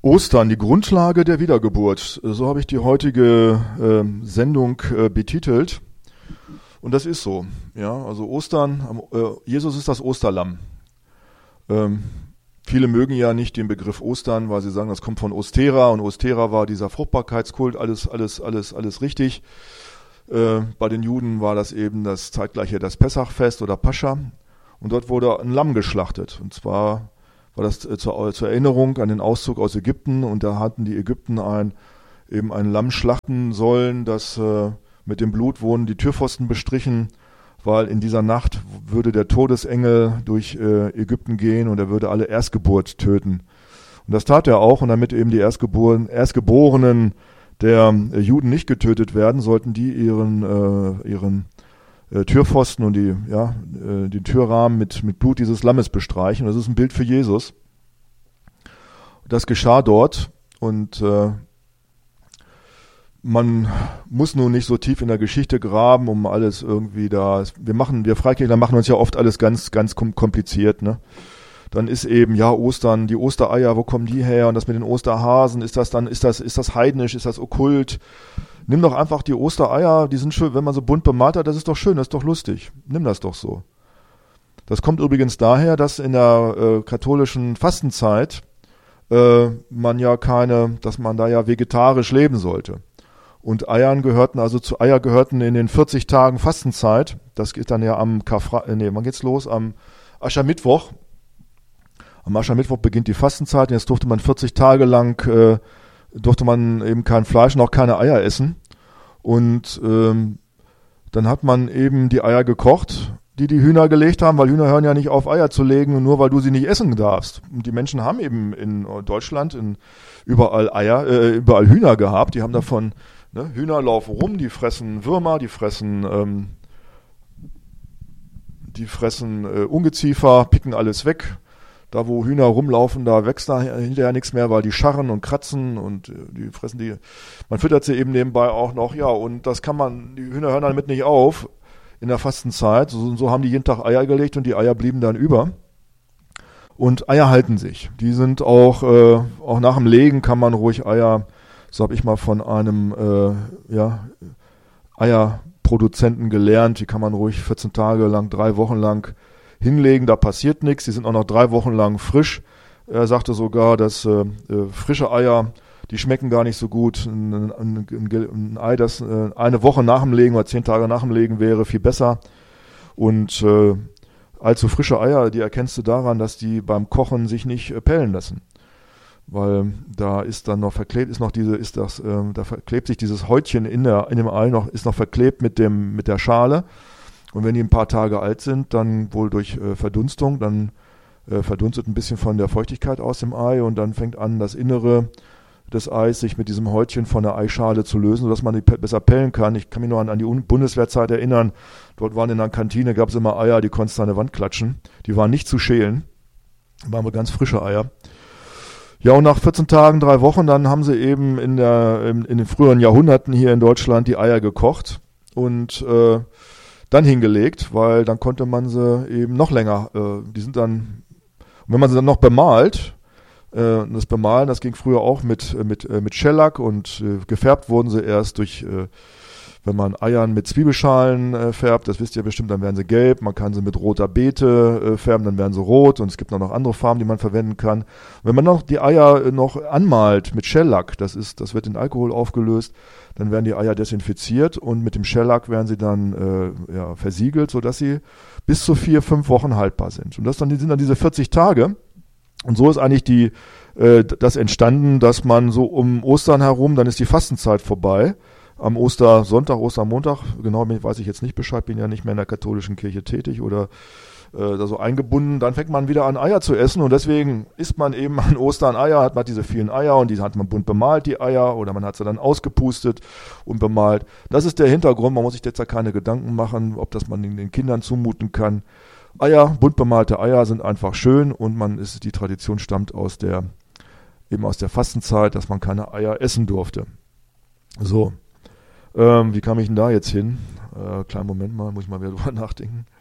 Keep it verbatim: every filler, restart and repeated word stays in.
Ostern, die Grundlage der Wiedergeburt. So habe ich die heutige äh, Sendung äh, betitelt. Und das ist so. Ja, also Ostern, äh, Jesus ist das Osterlamm. Ähm, viele mögen ja nicht den Begriff Ostern, weil sie sagen, das kommt von Ostera und Ostera war dieser Fruchtbarkeitskult, alles, alles, alles, alles richtig. Äh, bei den Juden war das eben das zeitgleiche das Pessachfest oder Pascha. Und dort wurde ein Lamm geschlachtet. Und zwar war das äh, zur, zur Erinnerung an den Auszug aus Ägypten. Und da hatten die Ägypten ein, eben ein Lamm schlachten sollen, das äh, mit dem Blut wurden die Türpfosten bestrichen, weil in dieser Nacht würde der Todesengel durch äh, Ägypten gehen und er würde alle Erstgeburt töten. Und das tat er auch. Und damit eben die Erstgeborenen, Erstgeborenen der äh, Juden nicht getötet werden, sollten die ihren, äh, ihren äh, Türpfosten und die, ja, äh, den Türrahmen mit, mit Blut dieses Lammes bestreichen. Das ist ein Bild für Jesus. Das geschah dort und äh, man muss nun nicht so tief in der Geschichte graben, um alles irgendwie da, wir machen, wir Freikirchler machen uns ja oft alles ganz, ganz kompliziert, ne? Dann ist eben, ja, Ostern, die Ostereier, wo kommen die her? Und das mit den Osterhasen, ist das dann, ist das, ist das heidnisch, ist das okkult? Nimm doch einfach die Ostereier, die sind schön, wenn man so bunt bemalt hat, das ist doch schön, das ist doch lustig. Nimm das doch so. Das kommt übrigens daher, dass in der äh, katholischen Fastenzeit äh, man ja keine, dass man da ja vegetarisch leben sollte. Und Eiern gehörten, also zu Eier gehörten in den vierzig Tagen Fastenzeit, das geht dann ja am Karfreitag, nee, wann geht's los? Am Aschermittwoch. Am Aschermittwoch beginnt die Fastenzeit, jetzt durfte man vierzig Tage lang, äh, durfte man eben kein Fleisch und auch keine Eier essen. Und ähm, dann hat man eben die Eier gekocht, die die Hühner gelegt haben, weil Hühner hören ja nicht auf, Eier zu legen, nur weil du sie nicht essen darfst. Und die Menschen haben eben in Deutschland in überall Eier, äh, überall Hühner gehabt, die haben davon, ne, Hühner laufen rum, die fressen Würmer, die fressen, ähm, die fressen äh, Ungeziefer, picken alles weg. Da, wo Hühner rumlaufen, da wächst da hinterher nichts mehr, weil die scharren und kratzen und die fressen die. Man füttert sie eben nebenbei auch noch, ja, und das kann man, die Hühner hören damit nicht auf in der Fastenzeit. So, so haben die jeden Tag Eier gelegt und die Eier blieben dann über. Und Eier halten sich. Die sind auch, äh, auch nach dem Legen kann man ruhig Eier, so habe ich mal von einem, äh, ja, Eierproduzenten gelernt, die kann man ruhig vierzehn Tage lang, drei Wochen lang hinlegen, da passiert nichts, die sind auch noch drei Wochen lang frisch. Er sagte sogar, dass äh, äh, frische Eier, die schmecken gar nicht so gut. Ein, ein, ein, ein Ei, das äh, eine Woche nach dem Legen oder zehn Tage nach dem Legen wäre, viel besser. Und äh, allzu frische Eier, die erkennst du daran, dass die beim Kochen sich nicht äh, pellen lassen. Weil da ist dann noch verklebt, ist noch diese, ist das, äh, da verklebt sich dieses Häutchen in der, in dem Ei noch, ist noch verklebt mit dem, mit der Schale. Und wenn die ein paar Tage alt sind, dann wohl durch äh, Verdunstung, dann äh, verdunstet ein bisschen von der Feuchtigkeit aus dem Ei und dann fängt an, das Innere des Eis sich mit diesem Häutchen von der Eischale zu lösen, sodass man die pe- besser pellen kann. Ich kann mich noch an, an die Un- Bundeswehrzeit erinnern. Dort waren in der Kantine, gab es immer Eier, die konntest du an der Wand klatschen. Die waren nicht zu schälen. Das waren aber ganz frische Eier. Ja, und nach vierzehn Tagen, drei Wochen, dann haben sie eben in, der, in, in den früheren Jahrhunderten hier in Deutschland die Eier gekocht und äh, dann hingelegt, weil dann konnte man sie eben noch länger, äh, die sind dann, wenn man sie dann noch bemalt, äh, das Bemalen, das ging früher auch mit, mit, äh, mit Schellack und äh, gefärbt wurden sie erst durch, äh, wenn man Eiern mit Zwiebelschalen äh, färbt, das wisst ihr bestimmt, dann werden sie gelb, man kann sie mit roter Beete äh, färben, dann werden sie rot und es gibt noch andere Farben, die man verwenden kann. Und wenn man noch die Eier äh, noch anmalt mit Schellack, das ist, das wird in Alkohol aufgelöst, dann werden die Eier desinfiziert und mit dem Schellack werden sie dann äh, ja, versiegelt, sodass sie bis zu vier, fünf Wochen haltbar sind. Und das dann, sind dann diese vierzig Tage. Und so ist eigentlich die, äh, das entstanden, dass man so um Ostern herum, dann ist die Fastenzeit vorbei. Am Ostersonntag, Ostermontag, genau weiß ich jetzt nicht Bescheid, bin ja nicht mehr in der katholischen Kirche tätig oder äh, da so eingebunden, dann fängt man wieder an Eier zu essen und deswegen isst man eben an Ostern Eier, hat man diese vielen Eier und die hat man bunt bemalt, die Eier, oder man hat sie dann ausgepustet und bemalt. Das ist der Hintergrund, man muss sich jetzt da keine Gedanken machen, ob das man den Kindern zumuten kann. Eier, bunt bemalte Eier sind einfach schön und man ist, die Tradition stammt aus der, eben aus der Fastenzeit, dass man keine Eier essen durfte. So. Ähm, wie kam ich denn da jetzt hin? Äh, kleinen Moment mal, muss ich mal wieder drüber nachdenken.